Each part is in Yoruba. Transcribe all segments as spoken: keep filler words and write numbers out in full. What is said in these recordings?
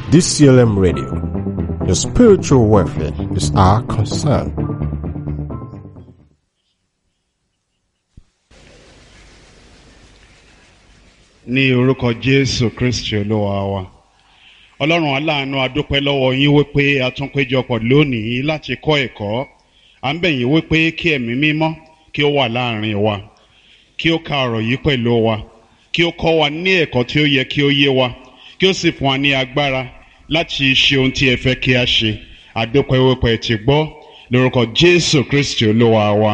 D C L M Radio. Your spiritual welfare is our concern. Ní orúkọ Jésù Kristi Olúwa wa. Ọlọ́run aláàánú a dúpẹ́ lọ́wọ́ yín wípé a tún péjọpọ̀ lónìí láti kọ́ ẹ̀kọ́. À ń bẹ̀ yín wípé kí ẹ̀mí mímọ́ kí ó wà láàrin wa. Kí ó ka ọ̀rọ̀ yìí pẹ̀lú wa. Kí ó kọ́ wa ní ẹ̀kọ́ tí ó yẹ kí ó yé wa. Kí ó sì fún wa ní agbára láti ṣe ohun tí ẹ fẹ́ kí a ṣe. A dúpẹ́ wípé ẹ ti gbọ́ lórúkọ Jésù Kristi Olúwa wa.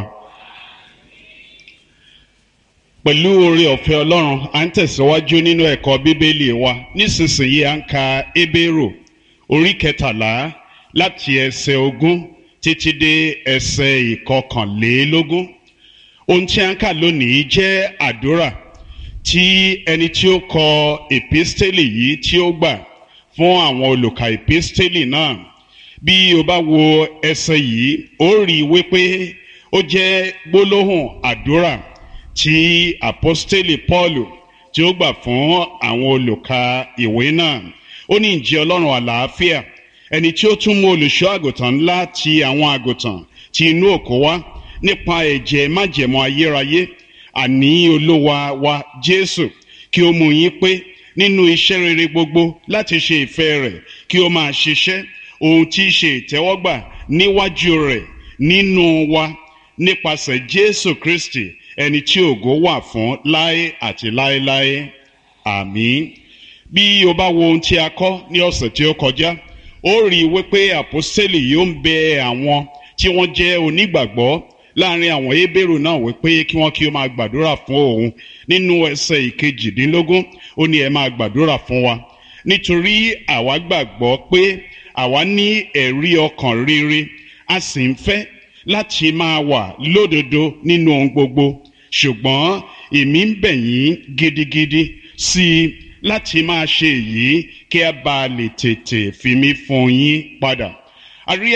Pẹ̀lú oore ọ̀fẹ́ Ọlọ́run, à ń tẹ̀síwájú nínú ẹ̀kọ́ Bíbélì wa. Nísinsìnyí à ń ka Hébérù orí kẹtàlá láti ẹsẹ̀ ogún títí dé ẹsẹ̀ ìkọkànlélógún. Ohun tí à ń kà lónìí jẹ́ àdúrà tí ẹni tí ó kọ èpístélì yìí tí ó gbà fún àwọn olùkà èpístélì náà. Bí o bá wo ẹsẹ̀ yìí, ó rí i wípé ó jẹ́ gbólóhùn àdúrà tí apostoli Paul tí ó gbà fún àwọn olùkà ìwé náà. Ó ní ǹjẹ́ Ọlọ́run àlàáfíà, ẹni tí ó tún mú olùṣọ́ àgùntàn ńlá ti àwọn àgùntàn tí inú òkú wá nípa ẹ̀jẹ̀ májẹ̀mú ayérayé, àní Olúwa wa Jésù, kí ó mú yín pé nínú iṣẹ́ rere gbogbo láti ṣe ìfẹ́ rẹ̀, kí ó máa ṣiṣẹ́ ohun tí í ṣe ìtẹ́wọ́gbà níwájú rẹ̀ nínú wa nípasẹ̀ Jésù Kristi, ẹni tí ògo wà fún láé àti láéláé. Àmín. Bí o bá wo ohun tí a kọ́ ní ọ̀sẹ̀ tí ó kọjá, ó rí i wípé àpọ́sítélì yìí ó ń bẹ àwọn tí wọ́n jẹ́ onígbàgbọ́ láàrin àwọn Hébérù náà wípé kí wọ́n kí ó máa gbàdúrà fún òun. Nínú ẹsẹ̀ ìkejìdínlógún, ó ní ẹ máa gbàdúrà fún wa. Nítorí àwa gbàgbọ́ pé àwa ní ẹ̀rí ọkàn rere, a sì ń fẹ́ láti máa wà lódodo nínú ohun gbogbo. Ṣùgbọ́n èmi ń bẹ̀ yín gidigidi sí i láti máa ṣe èyí kí a bá lè tètè fi mí fún yín padà. A rí